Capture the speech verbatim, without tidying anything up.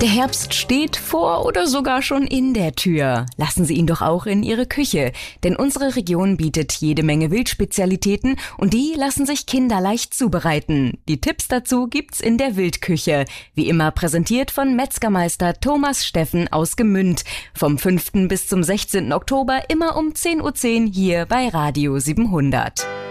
Der Herbst steht vor oder sogar schon in der Tür. Lassen Sie ihn doch auch in Ihre Küche, denn unsere Region bietet jede Menge Wildspezialitäten und die lassen sich kinderleicht zubereiten. Die Tipps dazu gibt's in der Wildküche, wie immer präsentiert von Metzgermeister Thomas Steffen aus Gemünd. Vom fünften bis zum sechzehnten Oktober immer um zehn Uhr zehn hier bei Radio siebenhundert.